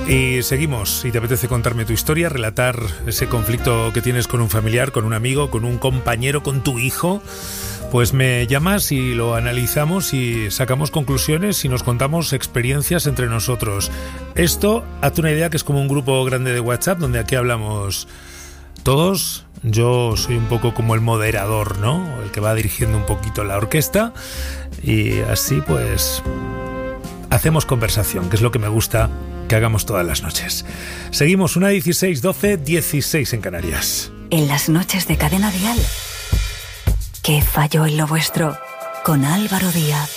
Y seguimos. Si te apetece contarme tu historia, relatar ese conflicto que tienes con un familiar, con un amigo, con un compañero, con tu hijo, pues me llamas y lo analizamos y sacamos conclusiones y nos contamos experiencias entre nosotros. Esto, hazte una idea que es como un grupo grande de WhatsApp donde aquí hablamos todos. Yo soy un poco como el moderador, ¿no? El que va dirigiendo un poquito la orquesta y así pues hacemos conversación, que es lo que me gusta que hagamos todas las noches. Seguimos, 1:16, 12:16 en Canarias. En las noches de Cadena Dial, ¿qué falló en lo vuestro? Con Álvaro Díaz.